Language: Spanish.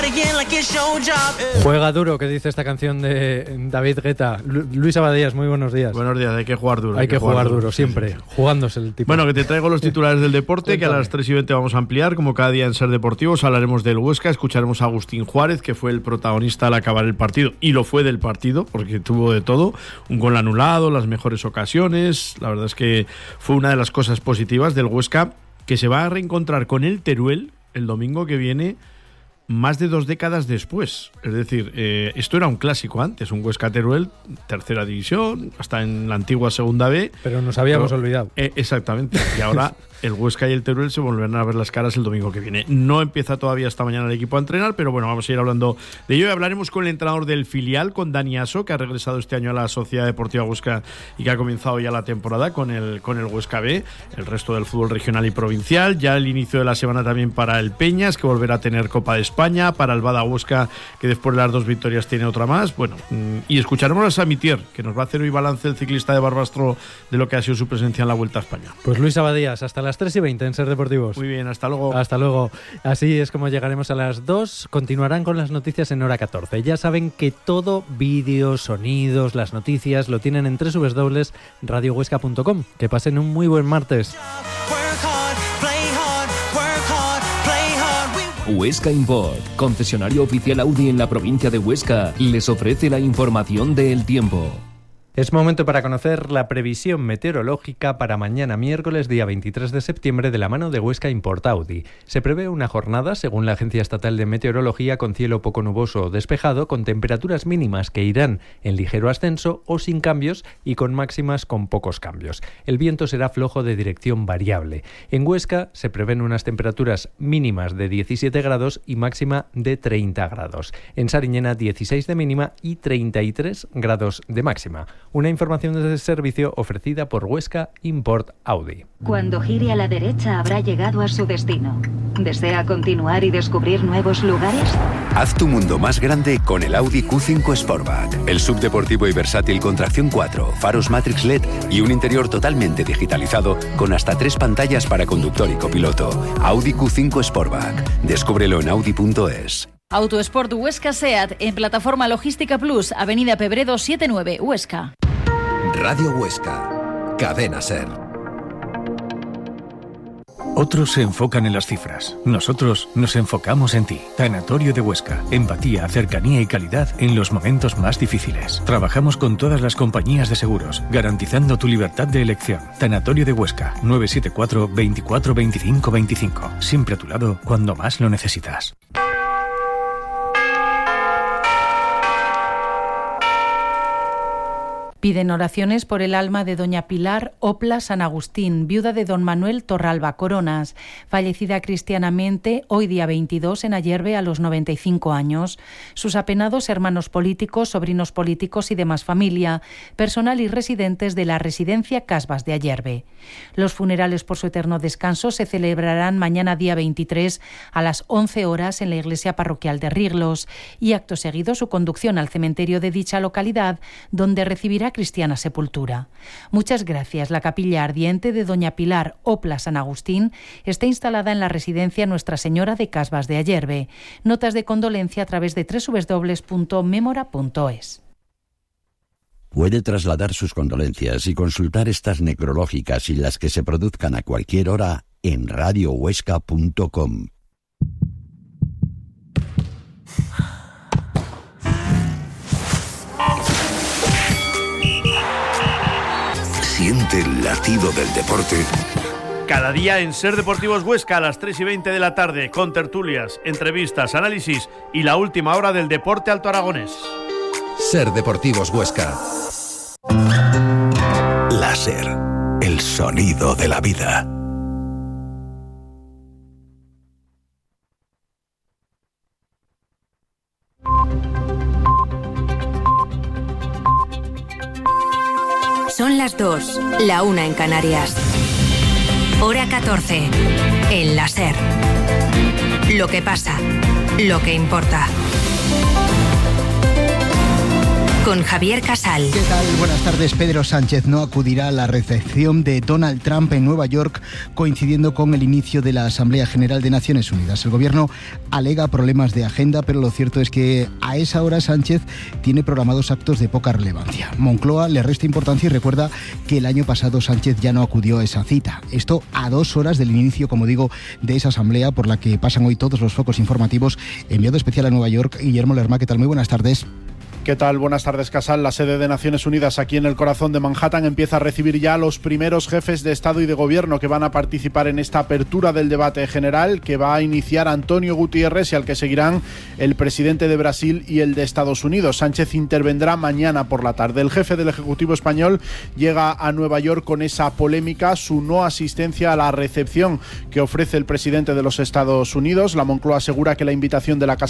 Juega duro, que dice esta canción de David Guetta. Luis Abadías, muy buenos días. Buenos días, hay que jugar duro. Hay que jugar duro, siempre, sí. Jugándose el tipo. Bueno, que te traigo los titulares del deporte, que a las 3:20 vamos a ampliar, como cada día en Ser Deportivos. Hablaremos del Huesca, escucharemos a Agustín Juárez, que fue el protagonista al acabar el partido, y lo fue del partido, porque tuvo de todo, un gol anulado, las mejores ocasiones. La verdad es que fue una de las cosas positivas del Huesca, que se va a reencontrar con el Teruel el domingo que viene, más de 2 décadas después. Es decir, esto era un clásico antes, un Huesca-Teruel, tercera división, hasta en la antigua segunda B. Pero nos habíamos olvidado. Exactamente. Y ahora el Huesca y el Teruel se volverán a ver las caras el domingo que viene. No empieza todavía esta mañana el equipo a entrenar, pero bueno, vamos a ir hablando de ello. Y hablaremos con el entrenador del filial, con Dani Aso, que ha regresado este año a la Sociedad Deportiva Huesca y que ha comenzado ya la temporada con el Huesca B, el resto del fútbol regional y provincial. Ya el inicio de la semana también para el Peñas, que volverá a tener Copa de España, para el Bada Huesca, que después de las 2 victorias tiene otra más. Bueno, y escucharemos a Samitier, que nos va a hacer hoy balance el ciclista de Barbastro de lo que ha sido su presencia en la Vuelta a España. Pues Luis Abadías, hasta las 3:20 en Ser Deportivos. Muy bien, hasta luego. Hasta luego. Así es como llegaremos a las 2. Continuarán con las noticias en hora 14. Ya saben que todo, vídeos, sonidos, las noticias, lo tienen en www.radiohuesca.com. Que pasen un muy buen martes. Huesca Import, concesionario oficial Audi en la provincia de Huesca, les ofrece la información del tiempo. Es momento para conocer la previsión meteorológica para mañana miércoles, día 23 de septiembre, de la mano de Huesca Import Audi. Se prevé una jornada, según la Agencia Estatal de Meteorología, con cielo poco nuboso o despejado, con temperaturas mínimas que irán en ligero ascenso o sin cambios y con máximas con pocos cambios. El viento será flojo de dirección variable. En Huesca se prevén unas temperaturas mínimas de 17 grados y máxima de 30 grados. En Sariñena, 16 de mínima y 33 grados de máxima. Una información de servicio ofrecida por Huesca Import Audi. Cuando gire a la derecha habrá llegado a su destino. ¿Desea continuar y descubrir nuevos lugares? Haz tu mundo más grande con el Audi Q5 Sportback. El subdeportivo y versátil con tracción 4, faros Matrix LED y un interior totalmente digitalizado con hasta 3 pantallas para conductor y copiloto. Audi Q5 Sportback. Descúbrelo en audi.es. Autosport Huesca SEAT en Plataforma Logística Plus, Avenida Pebredo 79, Huesca. Radio Huesca, Cadena SER. Otros se enfocan en las cifras. Nosotros nos enfocamos en ti. Tanatorio de Huesca. Empatía, cercanía y calidad en los momentos más difíciles. Trabajamos con todas las compañías de seguros, garantizando tu libertad de elección. Tanatorio de Huesca. 974 24 25 25. Siempre a tu lado cuando más lo necesitas. Piden oraciones por el alma de doña Pilar Opla San Agustín, viuda de don Manuel Torralba Coronas, fallecida cristianamente hoy día 22 en Ayerbe a los 95 años. Sus apenados hermanos políticos, sobrinos políticos y demás familia, personal y residentes de la residencia Casbas de Ayerbe. Los funerales por su eterno descanso se celebrarán mañana día 23 a las 11 horas en la iglesia parroquial de Riglos y acto seguido su conducción al cementerio de dicha localidad, donde recibirá cristiana sepultura. Muchas gracias. La capilla ardiente de doña Pilar Opla San Agustín está instalada en la residencia Nuestra Señora de Casbas de Ayerbe. Notas de condolencia a través de www.memora.es. Puede trasladar sus condolencias y consultar estas necrológicas y las que se produzcan a cualquier hora en radiohuesca.com. Siente el latido del deporte. Cada día en Ser Deportivos Huesca a las 3:20 de la tarde, con tertulias, entrevistas, análisis y la última hora del deporte alto aragonés. Ser Deportivos Huesca. La SER, el sonido de la vida. Son las 2, la 1 en Canarias. Hora 14, en la SER. Lo que pasa, lo que importa. con Javier Casal. ¿Qué tal? Buenas tardes. Pedro Sánchez no acudirá a la recepción de Donald Trump en Nueva York, coincidiendo con el inicio de la Asamblea General de Naciones Unidas. El gobierno alega problemas de agenda, pero lo cierto es que a esa hora Sánchez tiene programados actos de poca relevancia. Moncloa le resta importancia y recuerda que el año pasado Sánchez ya no acudió a esa cita. Esto a 2 horas del inicio, como digo, de esa asamblea por la que pasan hoy todos los focos informativos. Enviado especial a Nueva York, Guillermo Lerma. ¿Qué tal? Muy buenas tardes. ¿Qué tal? Buenas tardes, Casal. La sede de Naciones Unidas aquí en el corazón de Manhattan empieza a recibir ya a los primeros jefes de Estado y de Gobierno que van a participar en esta apertura del debate general que va a iniciar Antonio Gutiérrez y al que seguirán el presidente de Brasil y el de Estados Unidos. Sánchez intervendrá mañana por la tarde. El jefe del Ejecutivo español llega a Nueva York con esa polémica, su no asistencia a la recepción que ofrece el presidente de los Estados Unidos. La Moncloa asegura que la invitación de la Casa